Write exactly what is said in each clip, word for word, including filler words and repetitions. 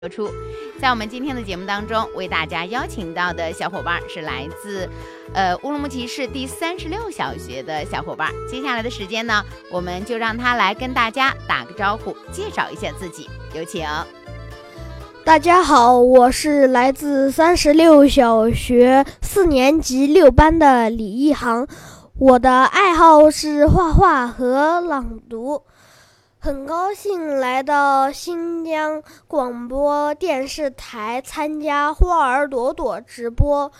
播出。在我们今天的节目当中，为大家邀请到的小伙伴是来自呃乌鲁木齐市第三十六小学的小伙伴。接下来的时间呢，我们就让他来跟大家打个招呼，介绍一下自己，有请。 大家好，我是来自三十六小学四年级六班的李一航，我的爱好是画画和朗读。很高兴来到新疆广播电视台参加花儿朵朵直播，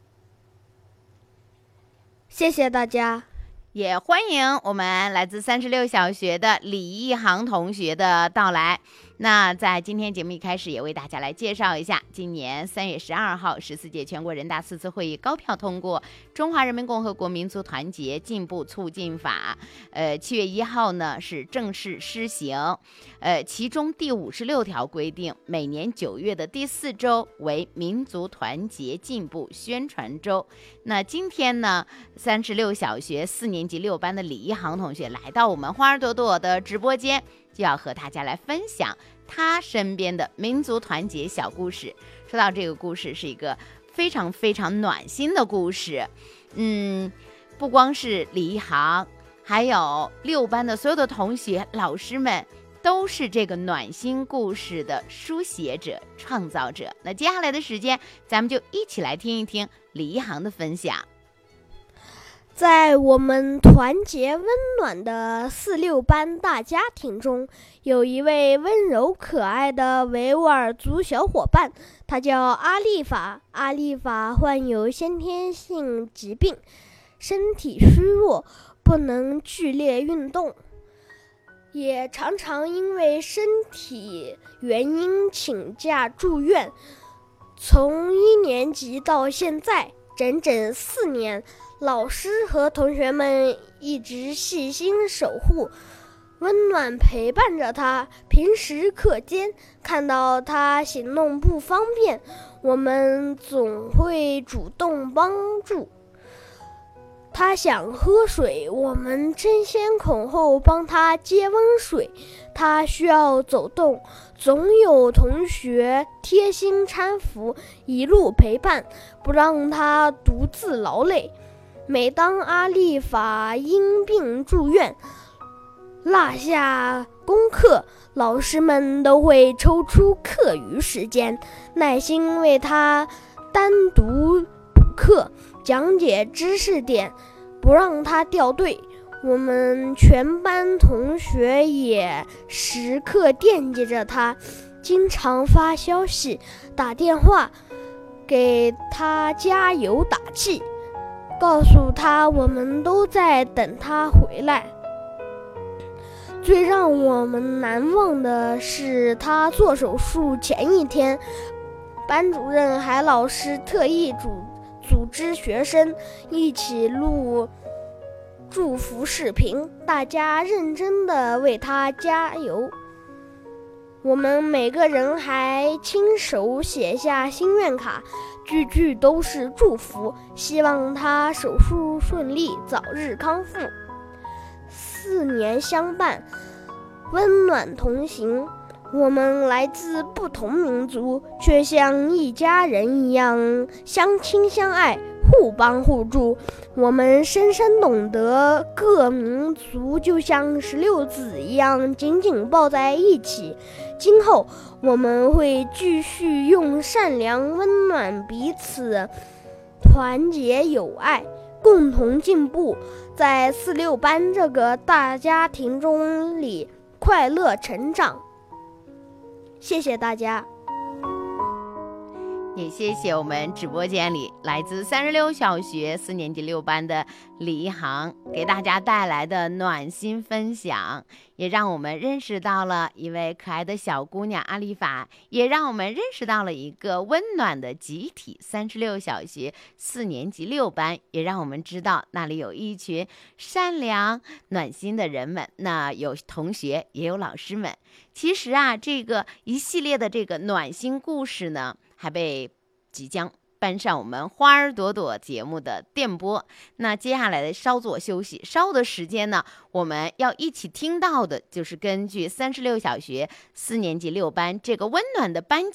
谢谢大家。 也欢迎我们来自三十六小学的李一航同学的到来。那在今天节目一开始，也为大家来介绍一下，今年三月十二号，十四届全国人大四次会议高票通过《中华人民共和国民族团结进步促进法》，呃，七月一号呢是正式施行。呃，其中第五十六条规定，每年九月的第四周为民族团结进步宣传周。那今天呢，三十六小学四年级六班的李一航同学来到我们花儿朵朵的直播间，就要和大家来分享他身边的民族团结小故事。说到这个故事，是一个非常非常暖心的故事。嗯，不光是李一航，还有六班的所有的同学、老师们，都是这个暖心故事的书写者、创造者。那接下来的时间，咱们就一起来听一听李一航的分享。 在我们团结温暖的四六班大家庭中，有一位温柔可爱的维吾尔族小伙伴，他叫阿丽法。阿丽法患有先天性疾病，身体虚弱，不能剧烈运动，也常常因为身体原因请假住院。从一年级到现在，整整四年。老师和同学们一直细心守护，温暖陪伴着他。平时课间看到他行动不方便，我们总会主动帮助。他想喝水，我们争先恐后帮他接温水。他需要走动，总有同学贴心搀扶，一路陪伴，不让他独自劳累。每当阿丽法因病住院，落下功课，老师们都会抽出课余时间，耐心为他单独补课，讲解知识点，不让他掉队。我们全班同学也时刻惦记着他，经常发消息、打电话给他加油打气，告诉他我们都在等他回来。最让我们难忘的是他做手术前一天，班主任还老师特意组组织学生一起录祝福视频，大家认真地为他加油。我们每个人还亲手写下心愿卡，句句都是祝福，希望他手术顺利，早日康复。四年相伴，温暖同行，我们来自不同民族，却像一家人一样相亲相爱，互帮互助。我们深深懂得，各民族就像石榴籽一样紧紧抱在一起。今后我们会继续用善良温暖彼此，团结友爱，共同进步，在四六班这个大家庭中里快乐成长。谢谢大家。 也谢谢我们直播间里来自三十六小学四年级六班的李一航给大家带来的暖心分享，也让我们认识到了一位可爱的小姑娘阿丽法，也让我们认识到了一个温暖的集体三十六小学四年级六班，也让我们知道那里有一群善良暖心的人们，那有同学也有老师们。其实啊，这个一系列的这个暖心故事呢，还被即将搬上我们花儿朵朵节目的电波。那接下来的稍作休息，稍后的时间呢，我们要一起听到的就是根据三十六小学四年级六班这个温暖的班级